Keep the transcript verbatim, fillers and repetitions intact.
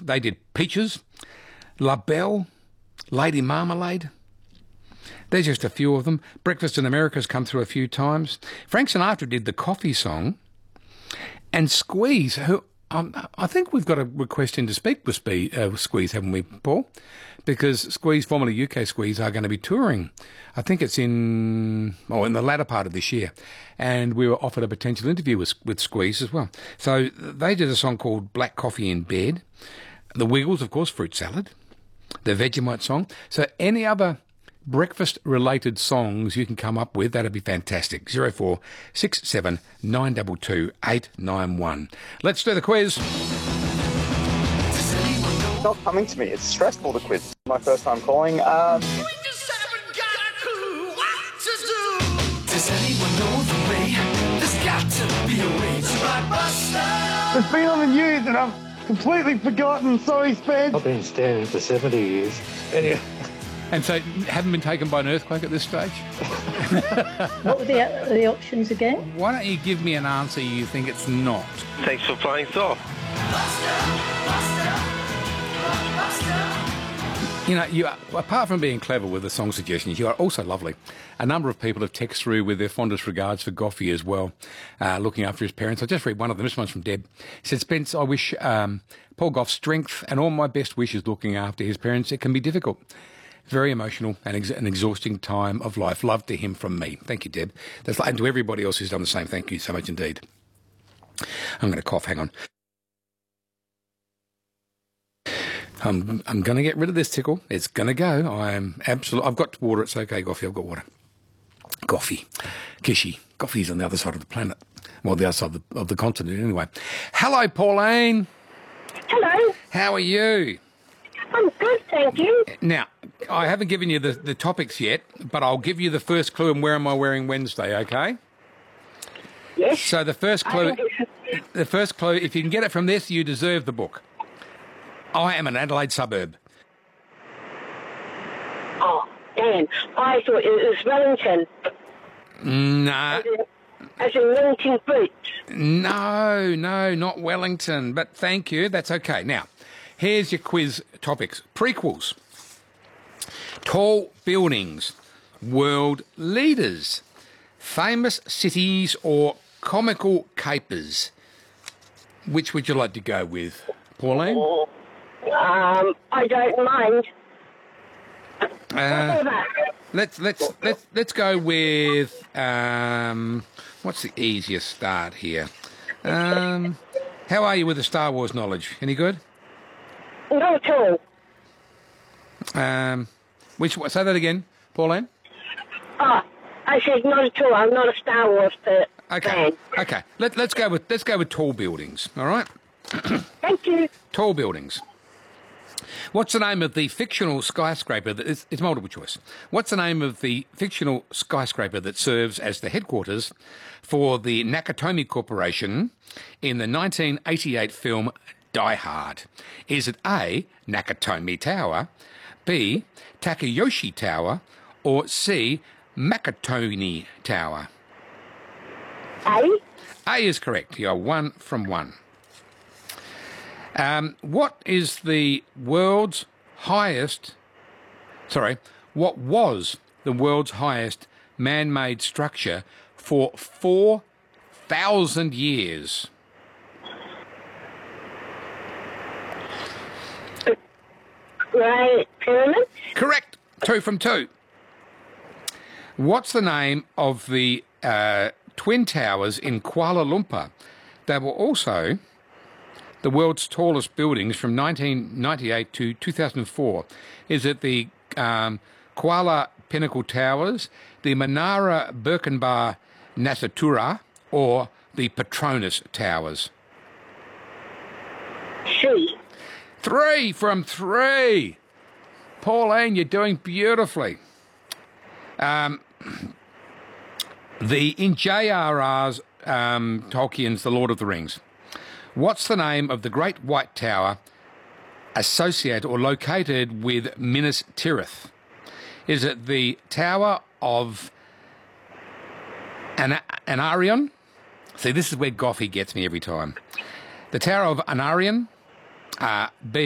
They did Peaches, La Belle, Lady Marmalade. There's just a few of them. Breakfast in America's come through a few times. Frank Sinatra did the Coffee Song. And Squeeze, who um, I think we've got a request in to speak with Spe- uh, Squeeze, haven't we, Paul? Because Squeeze, formerly U K Squeeze, are going to be touring. I think it's in, oh, in the latter part of this year. And we were offered a potential interview with, with Squeeze as well. So they did a song called Black Coffee in Bed. The Wiggles, of course, Fruit Salad. The Vegemite song. So any other breakfast-related songs you can come up with, that'd be fantastic. zero four six seven nine two two eight nine one. Let's do the quiz. It's not coming to me. It's stressful, the quiz. My first time calling. Um... Does anyone know the way? There's got to be a way to ride Buster. It's been on the news and I've completely forgotten. Sorry, Spence. I've been standing for seventy years. Anyway. And so, haven't been taken by an earthquake at this stage? What were the, the options again? Why don't you give me an answer you think it's not? Thanks for playing soft. You know, you are, apart from being clever with the song suggestions, you are also lovely. A number of people have texted through with their fondest regards for Goffey as well, uh, looking after his parents. I'll just read one of them. This one's from Deb. He said, Spence, I wish um, Paul Goff strength and all my best wishes looking after his parents. It can be difficult. Very emotional and ex- an exhausting time of life. Love to him from me. Thank you, Deb. That's, and to everybody else who's done the same, thank you so much indeed. I'm going to cough. Hang on. I'm, I'm going to get rid of this tickle. It's going to go. I'm absolutely... I've got water. It's okay, Goffey. I've got water. Goffey. Kishy. Goffey's on the other side of the planet. Well, the other side of the, of the continent anyway. Hello, Pauline. Hello. How are you? I'm good, thank you. Now, I haven't given you the, the topics yet, but I'll give you the first clue and where am I wearing Wednesday, okay? Yes. So the first clue, the first clue, if you can get it from this, you deserve the book. I am an Adelaide suburb. Oh, damn. I thought it was Wellington. Nah. As in, as in Wellington Boots. No, no, not Wellington, but thank you. That's okay. Now, here's your quiz topics. Prequels. Tall buildings. World leaders. Famous cities or comical capers. Which would you like to go with, Pauline? Oh, um, I don't mind. Uh, let's let's let's let's go with um, what's the easiest start here? Um, how are you with the Star Wars knowledge? Any good? Not at all. Um, which say that again, Pauline? Oh, I said not at all. I'm not a Star Wars fan. Okay, okay. Let let's go with let's go with tall buildings. All right. Thank you. Tall buildings. What's the name of the fictional skyscraper that is, it's multiple choice. What's the name of the fictional skyscraper that serves as the headquarters for the Nakatomi Corporation in the nineteen eighty-eight film Die Hard? Is it A, Nakatomi Tower, B, Takayoshi Tower, or C, Makatoni Tower? A? A is correct. You're one from one. Um, what is the world's highest, sorry, what was the world's highest man-made structure for four thousand years? Right, pyramid? Correct. Two from two. What's the name of the uh, twin towers in Kuala Lumpur that were also the world's tallest buildings from nineteen ninety-eight to two thousand four? Is it the um, Kuala Pinnacle Towers, the Menara Birkenbar Nasutura, or the Petronas Towers? C. Three from three. Pauline, you're doing beautifully. Um, the in J R R's um, Tolkien's The Lord of the Rings, what's the name of the Great White Tower associated or located with Minas Tirith? Is it the Tower of An- Anarion? See, this is where Goffey gets me every time. The Tower of Anarion, uh, B.